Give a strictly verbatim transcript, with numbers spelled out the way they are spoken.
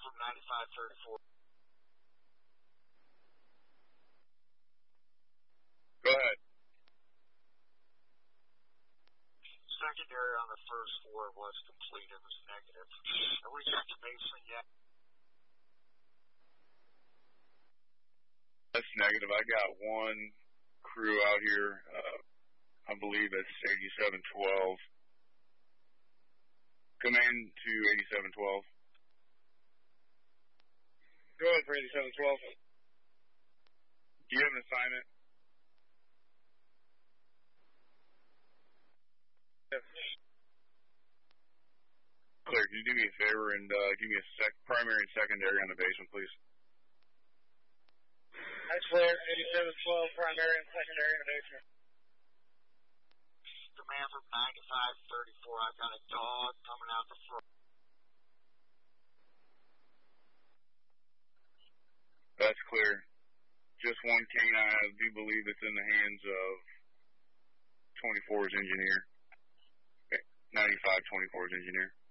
from ninety-five thirty-four. Go ahead. Secondary on the first floor was complete. It was negative. Are we at the basement yet? That's negative. I got one crew out here. Uh, I believe it's eighty-seven twelve. Command to eighty-seven twelve. Go ahead for eighty-seven twelve. Do you have an assignment? Yes. Clear. Can you do me a favor and uh, give me a sec primary and secondary on the basement, please? That's clear. eighty-seven twelve, primary and secondary in the basement. Command from ninety-five thirty-four. I've got a dog coming out the front. That's clear. Just one canine. I do believe it's in the hands of twenty-four's engineer. ninety-five twenty-four's engineer.